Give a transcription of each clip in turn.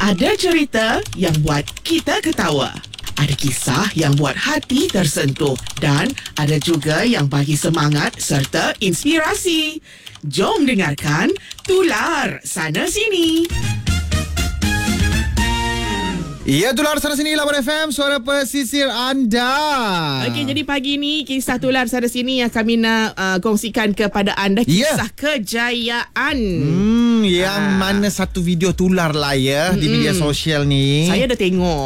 Ada cerita yang buat kita ketawa. Ada kisah yang buat hati tersentuh. Dan ada juga yang bagi semangat serta inspirasi. Jom dengarkan Tular Sana Sini. Ya, Tular Sana Sini, Lawan FM, suara pesisir anda. Okey, jadi pagi ni kisah Tular Sana Sini yang kami nak kongsikan kepada anda. Kisah kejayaan. Yang mana satu video tular lah ya di media sosial ni. Saya dah tengok.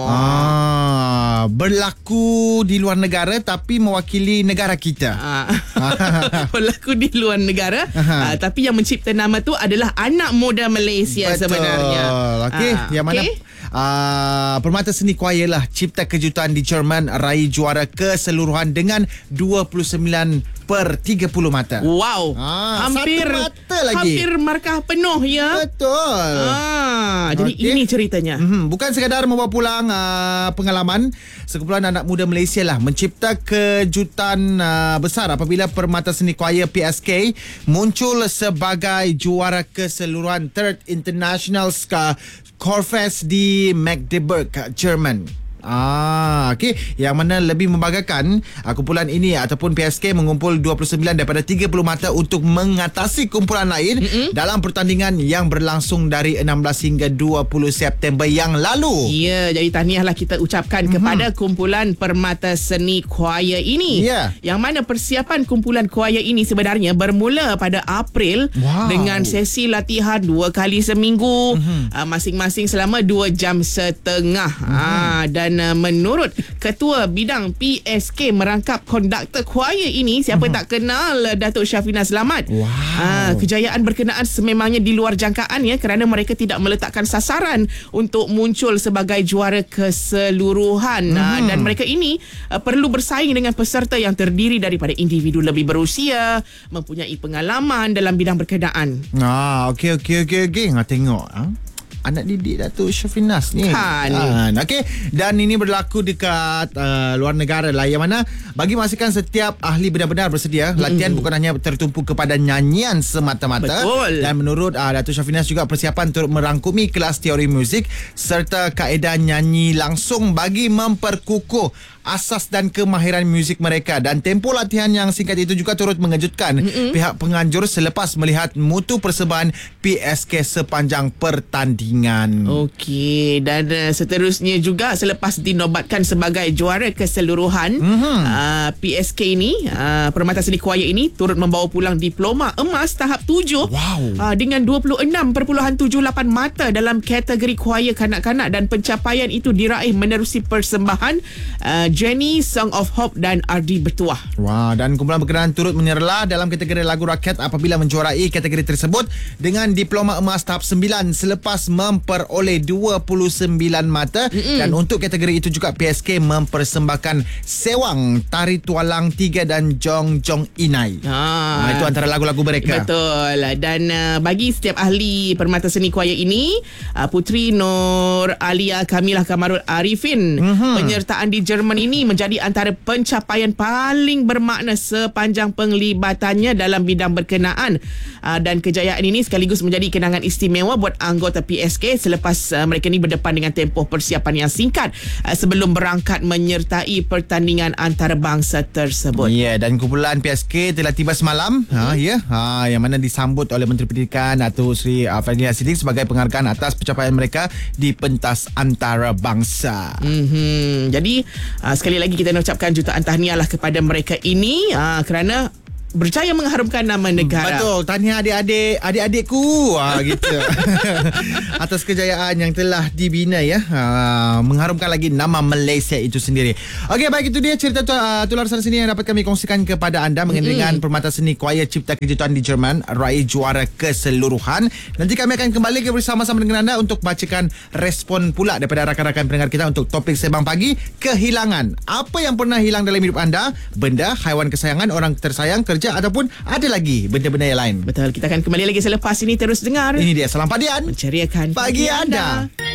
Berlaku di luar negara tapi mewakili negara kita. Berlaku di luar negara. Tapi yang mencipta nama tu adalah anak muda Malaysia. Betul. Sebenarnya. Okey, yang mana Permata Seni Choir lah cipta kejutan di Jerman raih juara keseluruhan dengan 29/30 mata. Wow. Hampir mata lagi. Hampir markah penuh ya. Betul. Jadi ini ceritanya. Bukan sekadar membawa pulang pengalaman, sekumpulan anak muda Malaysia lah mencipta kejutan besar apabila Permata Seni Choir PSK muncul sebagai juara keseluruhan Third International Chorfest di Magdeburg, Jerman. Okey, yang mana lebih membanggakan, kumpulan ini ataupun PSK mengumpul 29 daripada 30 mata untuk mengatasi kumpulan lain dalam pertandingan yang berlangsung dari 16 hingga 20 September yang lalu. Ya, jadi tahniahlah kita ucapkan kepada kumpulan Permata Seni Choir ini. Yang mana persiapan kumpulan choir ini sebenarnya bermula pada April dengan sesi latihan 2 kali seminggu, masing-masing selama 2 jam setengah. Dan menurut Ketua Bidang PSK merangkap konduktor choir ini, siapa tak kenal Datuk Syafina Selamat. Kejayaan berkenaan sememangnya di luar jangkaan ya, kerana mereka tidak meletakkan sasaran untuk muncul sebagai juara keseluruhan. Dan mereka ini perlu bersaing dengan peserta yang terdiri daripada individu lebih berusia, mempunyai pengalaman dalam bidang berkenaan. Okey. Tengok anak didik Datuk Syafinas ni. Okey, dan ini berlaku dekat luar negara lah, yang mana bagi memastikan setiap ahli benar-benar bersedia, latihan bukan hanya tertumpu kepada nyanyian semata-mata. Betul. Dan menurut Datuk Syafinas juga persiapan turut merangkumi kelas teori muzik serta kaedah nyanyi langsung bagi memperkukuh asas dan kemahiran muzik mereka. Dan tempoh latihan yang singkat itu juga turut mengejutkan pihak penganjur selepas melihat mutu persembahan PSK sepanjang pertandingan. Okey, dan seterusnya juga selepas dinobatkan sebagai juara keseluruhan, PSK ini, Permata Seni Choir ini turut membawa pulang diploma emas tahap 7 dengan 26.78 mata dalam kategori choir kanak-kanak, dan pencapaian itu diraih menerusi persembahan Jenny, Song of Hope dan Ardi Bertuah. Dan kumpulan berkenaan turut menyerlah dalam kategori lagu rakyat apabila menjuarai kategori tersebut dengan diploma emas tahap 9 selepas memperoleh 29 mata. Dan untuk kategori itu juga PSK mempersembahkan Sewang, Tari Tualang 3 dan Jong Jong Inai. Itu antara lagu-lagu mereka. Betul. Dan bagi setiap ahli Permata Seni Choir ini, Putri Nur Alia Kamilah Kamarul Arifin, penyertaan di Jerman ini menjadi antara pencapaian paling bermakna sepanjang penglibatannya dalam bidang berkenaan. Dan kejayaan ini sekaligus menjadi kenangan istimewa buat anggota PSK selepas mereka ni berdepan dengan tempoh persiapan yang singkat sebelum berangkat menyertai pertandingan antarabangsa tersebut. Dan kumpulan PSK telah tiba semalam yang mana disambut oleh Menteri Pendidikan Datuk Seri Fadhil Siddiq sebagai penghargaan atas pencapaian mereka di pentas antarabangsa. Jadi sekali lagi kita nak ucapkan jutaan tahniah lah kepada mereka ini kerana berjaya mengharumkan nama negara. Betul. Tahniah adik-adikku gitu. Atas kejayaan yang telah dibina ya, mengharumkan lagi nama Malaysia itu sendiri. Okey, baik, itu dia cerita Tular Sana Sini yang dapat kami kongsikan kepada anda mengenai dengan Permata Seni Choir cipta kejutan di Jerman raih juara keseluruhan. Nanti kami akan kembali bersama-sama dengan anda untuk bacakan respon pula daripada rakan-rakan pendengar kita untuk topik Sembang Pagi, kehilangan. Apa yang pernah hilang dalam hidup anda? Benda, haiwan kesayangan, orang tersayang, kerja, ataupun ada lagi benda-benda yang lain. Betul, kita akan kembali lagi selepas ini. Terus dengar. Ini dia Salam Padian, menceriakan pagi anda.